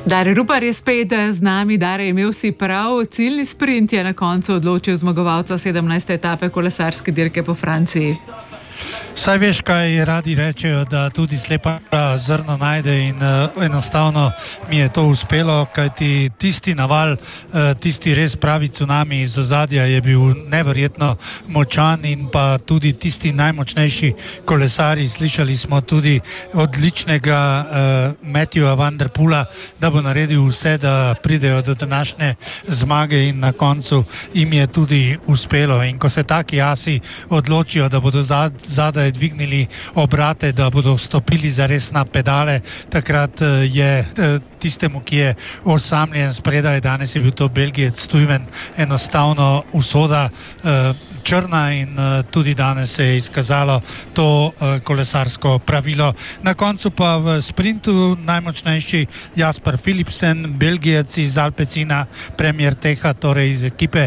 Darij Rupar je spet z nami. Darij, imel si prav, ciljni sprint je na koncu odločil zmagovalca 17. etape kolesarske dirke po Franciji. Saj veš, kaj radi rečejo, da tudi slepa zrno najde in enostavno mi je to uspelo, kajti tisti naval, tisti res pravi tsunami iz ozadja je bil neverjetno močan in pa tudi tisti najmočnejši kolesari. Slišali smo tudi odličnega Matthewa Van Der Poola, da bo naredil vse, da pridejo do današnje zmage in na koncu jim je tudi uspelo. In ko se taki asi odločijo, da bodo zadaj dvignili obrate, da bodo stopili zares na pedale, takrat je tistemu, ki je osamljen spredaj, danes je bil to Belgijec Stuyven, enostavno usoda črna in tudi danes se je izkazalo to kolesarsko pravilo. Na koncu pa v sprintu najmočnejši Jasper Philipsen, Belgijec iz Alpecina, premier Teha, torej iz ekipe,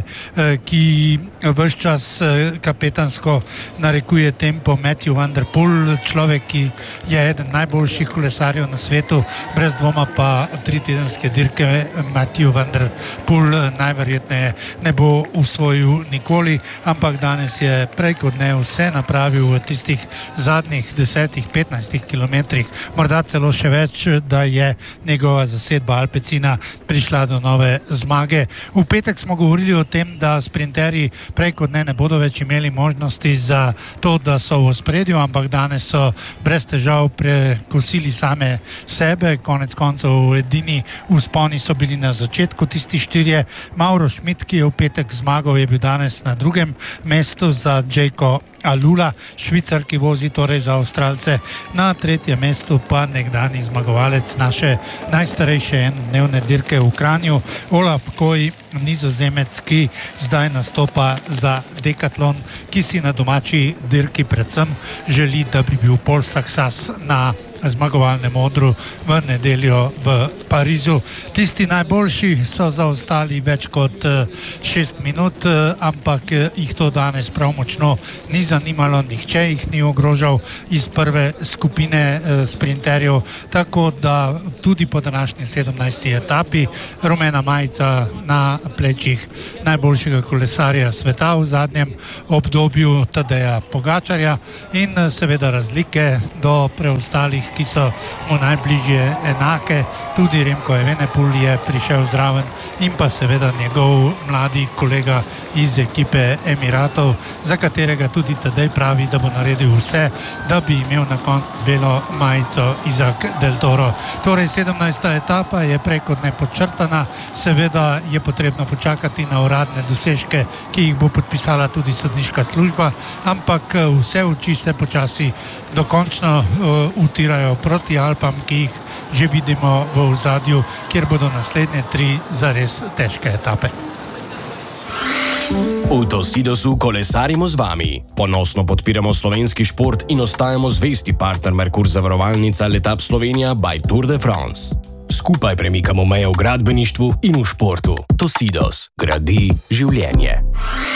ki ves čas kapetansko narekuje tempo. Matthew Van Der Poel, človek, ki je eden najboljših kolesarjev na svetu, brez dvoma pa tritedenske dirke Matthew Van Der Poel najverjetneje ne bo usvojil nikoli, ampak danes je prej kot ne vse napravil v tistih zadnjih 10-15 kilometrih, morda celo še več, da je njegova zasedba Alpecina prišla do nove zmage. V petek smo govorili o tem, da sprinterji prej kot ne bodo več imeli možnosti za to, da so v ospredju, ampak danes so brez težav prekosili same sebe. Konec koncev edini vzponi so bili na začetku, tisti štirje. Mauro Schmidt, ki je v petek zmagal, je bil danes na drugem mestu za Jayco Alula, Švicar, ki vozi torej za Avstralce. Na tretjem mestu pa nekdani zmagovalec naše najstarejše enodnevne dirke v Kranju, Olaf Koy, Nizozemec, ki zdaj nastopa za Decathlon, ki si na domači dirki predvsem želi, da bi bil Paul Saxas na zmagovalnem odru v nedeljo v Parizu. Tisti najboljši so zaostali več kot 6 minut, ampak jih to danes prav močno ni zanimalo, nihče jih ni ogrožal iz prve skupine sprinterjev, tako da tudi po današnji 17. etapi rumena majica na plečih najboljšega kolesarja sveta v zadnjem obdobju, Tadeja Pogačarja, in seveda razlike do preostalih, ki so mu najbližje enake. Tudi Remco Evenepoel je prišel zraven in pa seveda njegov mladi kolega iz ekipe Emiratov, za katerega tudi Tadej pravi, da bo naredil vse, da bi imel na koncu belo majico Isaac Del Toro. Torej 17. etapa je prej kot ne podčrtana, seveda je potrebno počakati na uradne dosežke, ki jih bo podpisala tudi sodniška služba, ampak vse oči se počasi dokončno utirajo proti Alpam, ki jih že vidimo v ozadju, kjer bodo naslednje 3 zares težke etape. V Tosidosu kolesarimo z vami. Ponosno podpiramo slovenski šport in ostajamo zvesti partner Merkur zavarovalnica Letap Slovenija by Tour de France. Skupaj premikamo meje v gradbeništvu in v športu. Tosidos gradi življenje.